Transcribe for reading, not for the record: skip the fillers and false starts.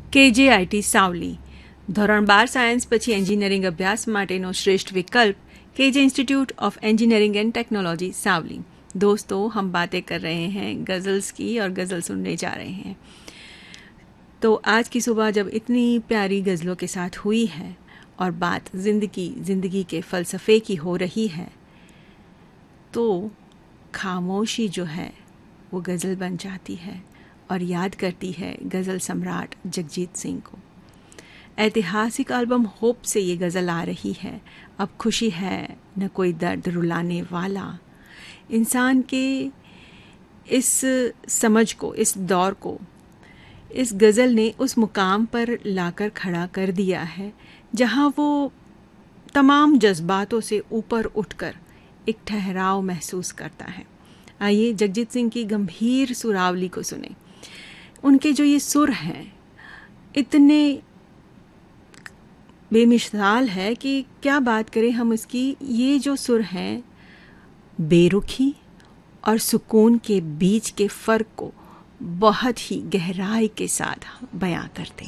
KJIT Savli ધોરણ 12 science પછી engineering અભ્યાસ માટેનો શ્રેષ્ઠ विकल्प KJ institute of engineering and technology सावली। दोस्तों, हम बातें कर रहे हैं गज़ल्स की और गज़ल सुनने जा रहे हैं। तो आज की सुबह जब इतनी प्यारी गज़लों के साथ हुई है और बात ज़िंदगी के फ़लसफ़े की हो रही है, तो खामोशी जो है वो गज़ल बन जाती है और याद करती है गज़ल सम्राट जगजीत सिंह को। ऐतिहासिक एल्बम होप से ये गज़ल आ रही है। अब खुशी है न कोई दर्द रुलाने वाला। इंसान के इस समझ को, इस दौर को इस गज़ल ने उस मुकाम पर लाकर खड़ा कर दिया है जहाँ वो तमाम जज्बातों से ऊपर उठकर एक ठहराव महसूस करता है। आइए जगजीत सिंह की गंभीर सुरावली को सुने। उनके जो ये सुर हैं इतने बेमिसाल है कि क्या बात करें हम इसकी। ये जो सुर हैं बेरुखी और सुकून के बीच के फ़र्क को बहुत ही गहराई के साथ बयां करते हैं।